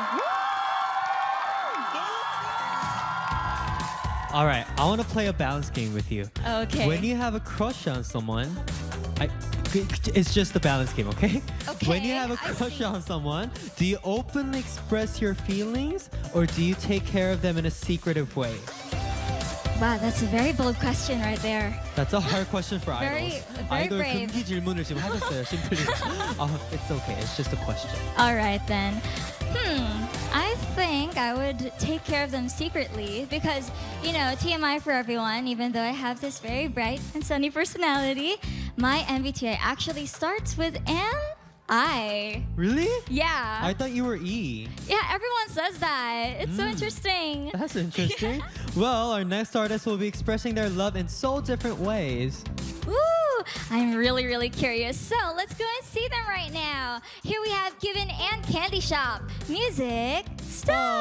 All right, I want to play a balance game with you. Okay. When you have a crush on someone, it's just a balance game, okay? Okay, When you have a I crush see. on someone, do you openly express your feelings or do you take care of them in a secretive way? Wow, that's a very bold question right there. That's a hard question for Very- idols. very 아이돌 brave. 금기 질문을 지금 하셨어요, 심플리. It's okay, it's just a question. All right then. I think I would take care of them secretly because, you know, TMI for everyone, even though I have this very bright and sunny personality, my MBTI actually starts with an I. Really? Yeah. I thought you were E. Yeah, everyone says that. It's so interesting. That's interesting. Well, our next artist will be expressing their love in so different ways. Ooh, I'm really, really curious. So let's go and see them right now. Here we have Given and Candy Shop. Music, start!